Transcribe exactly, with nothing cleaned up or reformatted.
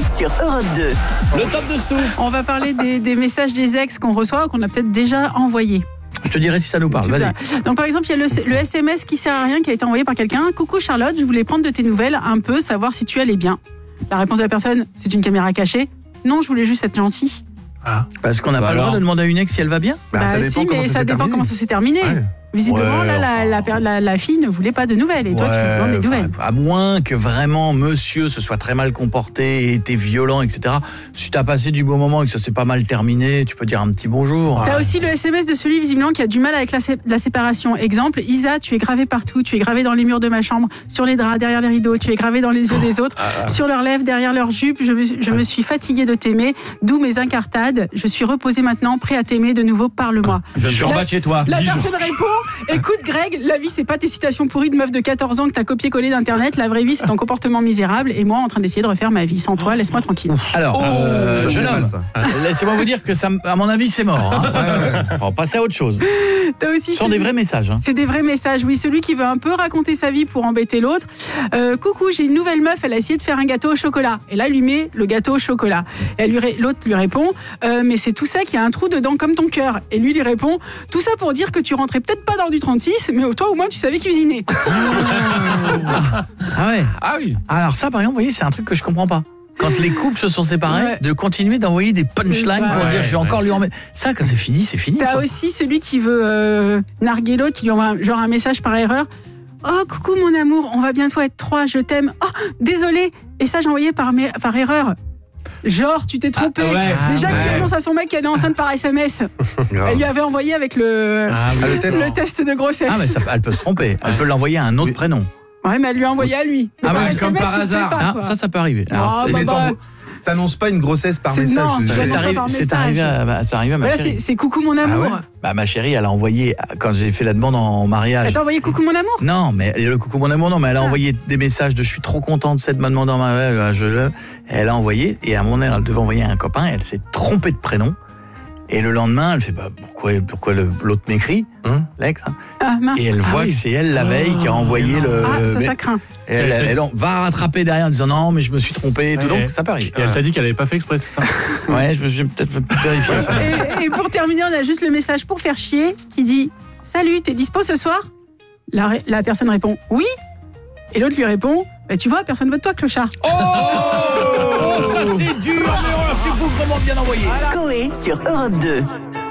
sur Europe deux. Le top de Stouff. On va parler des, des messages des ex qu'on reçoit ou qu'on a peut-être déjà envoyés. Je te dirai si ça nous parle, vas-y. Donc par exemple, il y a le, le S M S qui sert à rien qui a été envoyé par quelqu'un. Coucou Charlotte, je voulais prendre de tes nouvelles un peu, savoir si tu allais bien. La réponse de la personne, c'est une caméra cachée. Non, je voulais juste être gentil. Ah. Parce qu'on n'a Bah pas le droit alors. de demander à une ex si elle va bien. Bah, bah ça dépend si, comment mais ça ça s'est dépend terminé. comment ça s'est terminé. Ouais. Visiblement, Ouais, là, la, enfin. la, la, la, la fille ne voulait pas de nouvelles. Et toi, Ouais, tu lui demandes des nouvelles. enfin, à moins que vraiment monsieur se soit très mal comporté, été violent, et cetera. Si t'as passé du bon moment et que ça s'est pas mal terminé, tu peux dire un petit bonjour. T'as aussi le S M S de celui visiblement qui a du mal avec la, sé- la séparation. Exemple, Isa, tu es gravé partout, tu es gravé dans les murs de ma chambre, sur les draps, derrière les rideaux, tu es gravé dans les yeux des autres, sur leurs lèvres, derrière leurs jupes. Je me, je me suis fatiguée de t'aimer, d'où mes incartades. Je suis reposée maintenant, prêt à t'aimer de nouveau, parle-moi. Je suis en La- bas de chez toi. La Dix personne jours. répond, écoute Greg, la vie c'est pas tes citations pourries de meuf de quatorze ans que t'as copié-collé d'internet, la vraie vie c'est ton comportement misérable et moi en train d'essayer de refaire ma vie sans toi, laisse-moi tranquille. Alors, euh, Ça, c'est jeune mal, homme, ça. laissez-moi vous dire que ça, à mon avis, c'est mort. Hein. On va passer à autre chose. T'as aussi Ce sont celui- des vrais messages. Hein. C'est des vrais messages, oui. Celui qui veut un peu raconter sa vie pour embêter l'autre. Euh, coucou, j'ai une nouvelle meuf, elle a essayé de faire un gâteau au chocolat. Et là, elle lui met le gâteau au chocolat. Et elle lui ré- l'autre lui répond, euh, mais c'est tout ça qui a un trou dedans comme ton cœur. Et lui lui répond, tout ça pour dire que tu rentrais peut-être pas dans du trente-six, mais toi au moins tu savais cuisiner. Ah ouais. Ah oui. Alors ça, par exemple, vous voyez, c'est un truc que je comprends pas. Quand les couples se sont séparés, Ouais. de continuer d'envoyer des punchlines C'est ça. pour Ouais, dire je vais ouais. encore lui en mettre. Ça, quand c'est fini, c'est fini. T'as quoi. aussi celui qui veut euh, narguer l'autre, qui lui envoie un- genre un message par erreur. Oh, coucou mon amour, on va bientôt être trois, je t'aime. Oh, désolé. Et ça, j'ai envoyé par, mé- par erreur. Genre, tu t'es trompé. Ah, ouais. Déjà Ah, qu'il ouais. annonce à son mec qu'elle est enceinte par S M S. Grave. Elle lui avait envoyé avec le, Ah oui. Ah, le test. le test de grossesse. Ah, mais ça, elle peut se tromper. Elle peut l'envoyer à un autre Oui. prénom. Ouais, mais elle lui a envoyé à lui. Mais Ah, par ouais, S M S, comme par tu le fais hasard. pas, Ah, quoi. ça, ça peut arriver. Alors, Ah, c'est- bah, Mais bah, t'en- t'annonces pas une grossesse par C'est- message. non, je suis tu c'est vas désolé. pas arrivé, par c'est message. arrivé, à, bah, c'est arrivé à ma Voilà, chérie. c'est, c'est coucou mon amour. Ah ouais Bah, ma chérie, elle a envoyé, quand j'ai fait la demande en mariage. Elle t'a envoyé coucou mon amour. Non, mais le coucou mon amour, non, mais elle a Ah. envoyé des messages de je suis trop contente, c'est de me demander en mariage, je le. Elle a envoyé, et à un moment donné, elle devait envoyer à un copain, elle s'est trompée de prénom. Et le lendemain, elle fait bah, pourquoi, pourquoi le- l'autre m'écrit, Hum. l'ex, hein. Ah, mince. Et elle Ah voit oui. que c'est elle la veille qui a envoyé le. Ah, ça, mais- ça craint. et elle, elle, elle va rattraper derrière en disant non, mais je me suis trompé et tout, Ouais. donc ça peut arriver. Et elle t'a dit qu'elle avait pas fait exprès, c'est ça? Ouais, je me suis peut-être vérifier. Et, et pour terminer, on a juste le message pour faire chier qui dit salut, t'es dispo ce soir? la, ré- la personne répond oui. Et l'autre lui répond bah, tu vois, personne veut de toi, clochard. Oh, oh, ça c'est dur, mais oh, c'est beaucoup vraiment bien envoyé. Coé sur Europe deux.